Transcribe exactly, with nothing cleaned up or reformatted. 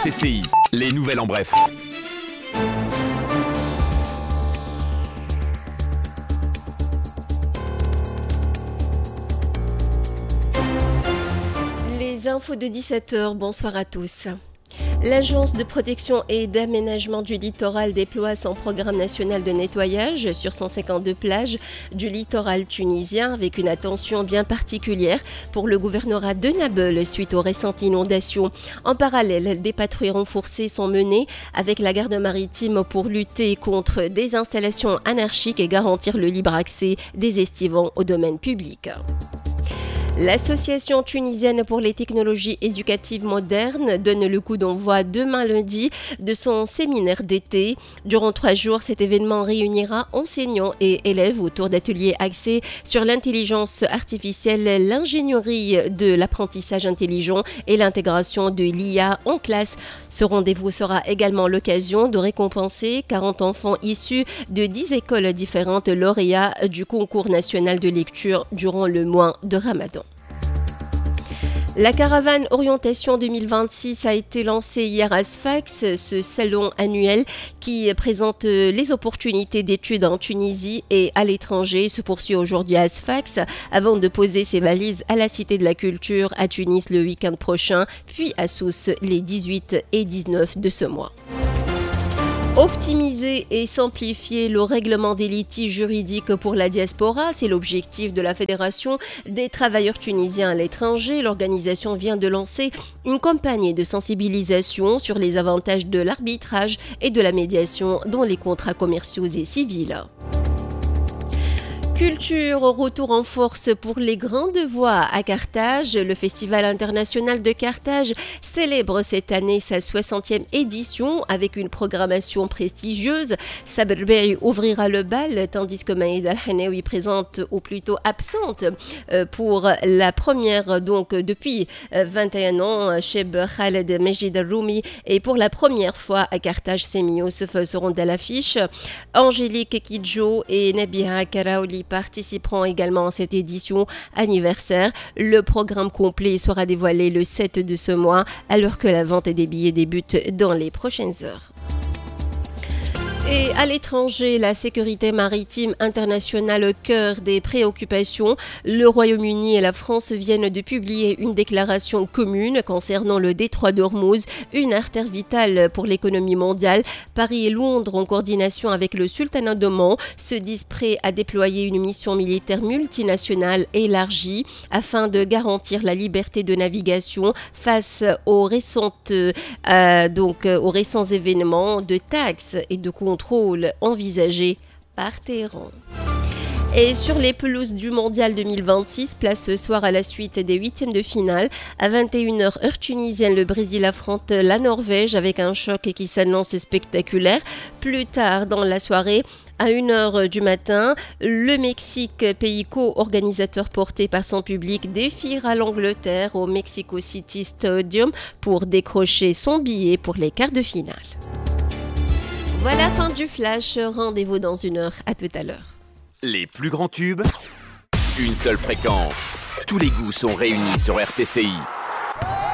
T C I, les nouvelles en bref. Les infos de dix-sept heures, bonsoir à tous. L'Agence de protection et d'aménagement du littoral déploie son programme national de nettoyage sur cent cinquante-deux plages du littoral tunisien avec une attention bien particulière pour le gouvernorat de Nabeul suite aux récentes inondations. En parallèle, des patrouilles renforcées sont menées avec la garde maritime pour lutter contre des installations anarchiques et garantir le libre accès des estivants au domaine public. L'Association tunisienne pour les technologies éducatives modernes donne le coup d'envoi demain lundi de son séminaire d'été. Durant trois jours, cet événement réunira enseignants et élèves autour d'ateliers axés sur l'intelligence artificielle, l'ingénierie de l'apprentissage intelligent et l'intégration de l'I A en classe. Ce rendez-vous sera également l'occasion de récompenser quarante enfants issus de dix écoles différentes lauréats du concours national de lecture durant le mois de Ramadan. La caravane Orientation deux mille vingt-six a été lancée hier à Sfax, ce salon annuel qui présente les opportunités d'études en Tunisie et à l'étranger se poursuit aujourd'hui à Sfax avant de poser ses valises à la Cité de la Culture à Tunis le week-end prochain, puis à Sousse les dix-huit et dix-neuf de ce mois. Optimiser et simplifier le règlement des litiges juridiques pour la diaspora, c'est l'objectif de la Fédération des travailleurs tunisiens à l'étranger. L'organisation vient de lancer une campagne de sensibilisation sur les avantages de l'arbitrage et de la médiation dans les contrats commerciaux et civils. Culture, retour en force pour les grandes voix à Carthage. Le Festival international de Carthage célèbre cette année sa soixantième édition avec une programmation prestigieuse. Saber Berri ouvrira le bal tandis que Maïd Al-Hanaoui présente ou plutôt absente pour la première donc depuis vingt et un ans. Cheb Khaled Mejid Al-Roumi et pour la première fois à Carthage, Semi Youssef seront à l'affiche. Angélique Kidjo et Nabiha Karaouli participeront également à cette édition anniversaire. Le programme complet sera dévoilé le sept de ce mois, alors que la vente des billets débute dans les prochaines heures. Et à l'étranger, la sécurité maritime internationale au cœur des préoccupations. Le Royaume-Uni et la France viennent de publier une déclaration commune concernant le détroit d'Ormuz, une artère vitale pour l'économie mondiale. Paris et Londres, en coordination avec le sultanat d'Oman, se disent prêts à déployer une mission militaire multinationale élargie afin de garantir la liberté de navigation face aux, récentes, euh, donc, aux récents événements de taxes et de contrôle envisagé par Téhéran. Et sur les pelouses du Mondial deux mille vingt-six, place ce soir à la suite des huitièmes de finale. À vingt et une heures heure tunisienne, le Brésil affronte la Norvège avec un choc qui s'annonce spectaculaire. Plus tard dans la soirée, à une heure du matin, le Mexique, pays co-organisateur porté par son public, défiera l'Angleterre au Mexico City Stadium pour décrocher son billet pour les quarts de finale. Voilà, fin du flash. Rendez-vous dans une heure. À tout à l'heure. Les plus grands tubes, une seule fréquence. Tous les goûts sont réunis sur R T C I.